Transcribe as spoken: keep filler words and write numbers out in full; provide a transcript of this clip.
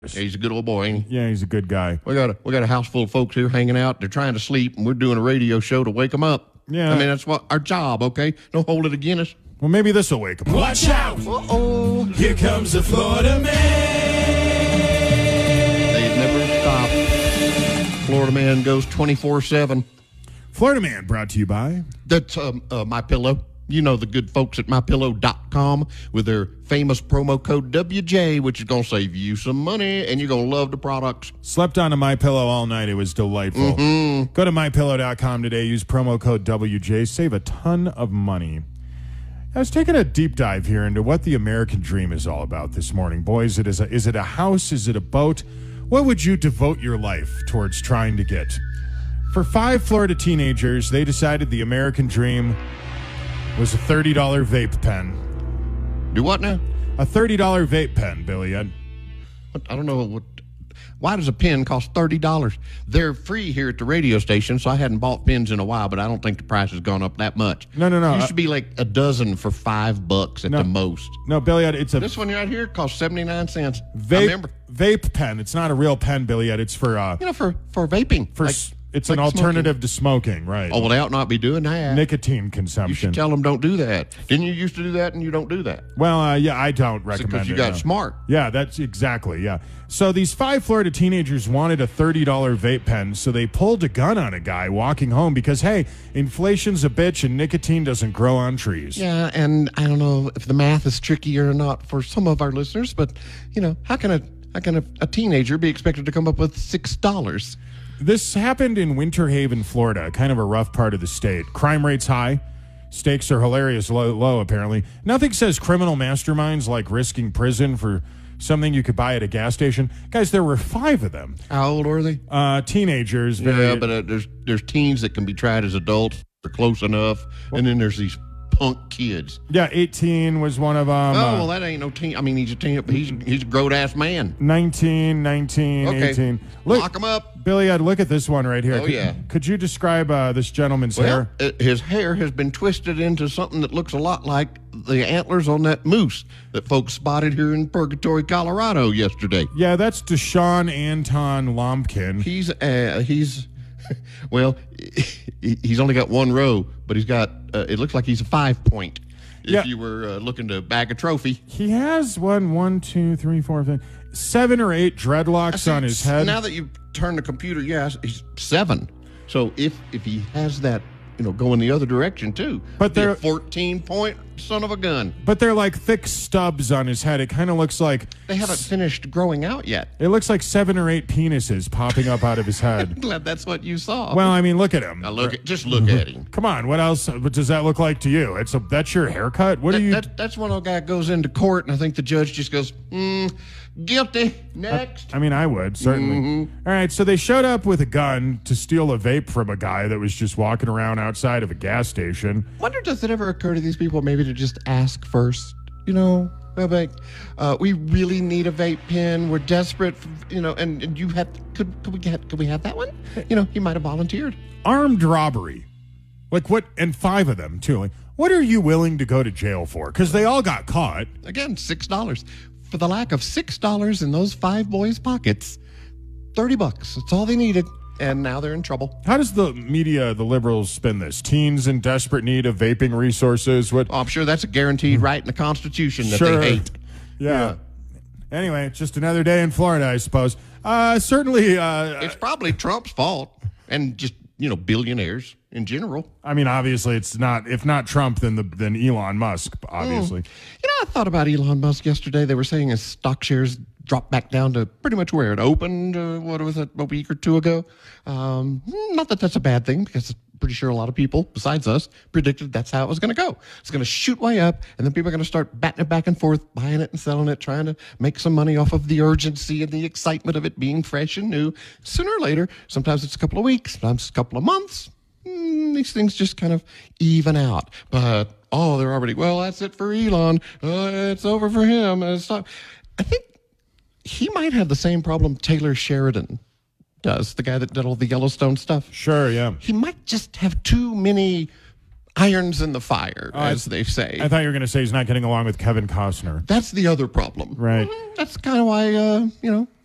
Yeah, he's a good old boy, ain't he? Yeah, he's a good guy. We got a, we got a house full of folks here hanging out. They're trying to sleep, and we're doing a radio show to wake them up. Yeah. I mean, that's what our job, okay? Don't hold it against us. Well, maybe this will wake them up. Watch out! Uh-oh. Here comes the Florida man. They never stop. Florida Man goes twenty-four seven. Florida Man brought to you by... That's um, uh, My Pillow. You know the good folks at my pillow dot com with their famous promo code W J, which is going to save you some money, and you're going to love the products. Slept on a MyPillow all night. It was delightful. Mm-hmm. Go to my pillow dot com today. Use promo code W J. Save a ton of money. I was taking a deep dive here into what the American dream is all about this morning. Boys, it is, a, is it a house? Is it a boat? What would you devote your life towards trying to get? For five Florida teenagers, they decided the American dream was a thirty dollars vape pen. Do what now? A thirty dollars vape pen, Billy. I, I don't know what. Why does a pen cost thirty dollars? They're free here at the radio station, so I hadn't bought pens in a while, but I don't think the price has gone up that much. No, no, no. It used to be like a dozen for five bucks at No. the most. No, Billy, it's a This one right here costs seventy-nine cents. I vape, remember. vape pen. It's not a real pen, Billy. It's for uh, You know, for, for vaping. for Like- s- it's like an smoking. alternative to smoking, right? Oh, well, they ought not be doing that. Nicotine You consumption. should tell them don't do that. Didn't you used to do that and you don't do that? Well, uh, yeah, I don't recommend Because you it. got no. smart. Yeah, that's exactly, yeah. So these five Florida teenagers wanted a thirty dollars vape pen, so they pulled a gun on a guy walking home because, hey, inflation's a bitch and nicotine doesn't grow on trees. Yeah, and I don't know if the math is tricky or not for some of our listeners, but, you know, how can a how can a, a teenager be expected to come up with six dollars? This happened in Winter Haven, Florida, kind of a rough part of the state. Crime rate's high. Stakes are hilarious low, low, apparently. Nothing says criminal masterminds like risking prison for something you could buy at a gas station. Guys, there were five of them. How old are they? Uh, teenagers. Very, Yeah, but uh, there's there's teens that can be tried as adults. They're close enough. And then there's these punk kids. yeah, eighteen was one of them. Oh, uh, well, that ain't no teen. I mean, he's a teen, but he's, he's a grown-ass man. nineteen, nineteen, Okay. eighteen. Lock him up. Billy, I'd look at this one right here. Oh, could, yeah. Could you describe uh, this gentleman's Well, hair? uh, his hair has been twisted into something that looks a lot like the antlers on that moose that folks spotted here in Purgatory, Colorado yesterday. Yeah, that's Deshaun Anton Lompkin. He's uh, he's well, he- he's only got one row, but he's got uh, it looks like he's a five point. If Yeah. you were uh, looking to bag a trophy, He has one, one, two, three, four, five, seven or eight dreadlocks on his head. Now that you turn the computer, yes, he's seven. So if if he has that, you know, going the other direction too, But be a they're- fourteen point son of a gun. But they're like thick stubs on his head. It kind of looks like They haven't finished growing out yet. it looks like seven or eight penises popping up out of his head. Glad that's what you saw. Well, I mean, look at him. now look at just look at him. Come on, what else? What does that look like to you? It's a that's your haircut. What That, are you? that, that's when a guy goes into court, and I think the judge just goes, mm, guilty. Next. I mean, I would certainly. Mm-hmm. All right, so they showed up with a gun to steal a vape from a guy that was just walking around outside of a gas station. Wonder, does it ever occur to these people maybe to just ask first? You know, well, like, uh, we really need a vape pen. We're desperate, for, you know, and, and you have could could we get could we have that one? You know, he might have volunteered. Armed robbery, like what? And five of them too. Like, what are you willing to go to jail for? Because they all got caught. Again, six dollars for the lack of six dollars in those five boys' pockets. Thirty bucks. That's all they needed, and now they're in trouble. How does the media, the liberals, spin this? Teens in desperate need of vaping resources. What? Oh, I'm sure that's a guaranteed right in the Constitution that Sure. they hate. Yeah. Anyway, it's just another day in Florida, I suppose. Uh, certainly, uh, It's probably Trump's fault, and just you know billionaires in general. I mean, obviously, it's not. If not Trump, then the then Elon Musk, obviously. You know, I thought about Elon Musk yesterday. They were saying his stock shares dropped back down to pretty much where it opened. Uh, what was it, a week or two ago? Um, not that that's a bad thing, because I'm pretty sure a lot of people, besides us, predicted that's how it was going to go. It's going to shoot way up, and then people are going to start batting it back and forth, buying it and selling it, trying to make some money off of the urgency and the excitement of it being fresh and new. Sooner or later, sometimes it's a couple of weeks, sometimes a couple of months. Mm, these things just kind of even out. But, oh, they're already, well, that's it for Elon. Uh, it's over for him. It's not. I think he might have the same problem Taylor Sheridan does, the guy that did all the Yellowstone stuff. Sure, yeah. He might just have too many irons in the fire, Oh, as they say. I thought you were going to say he's not getting along with Kevin Costner. That's the other problem. Right. Mhm. That's kind of why, uh, you know,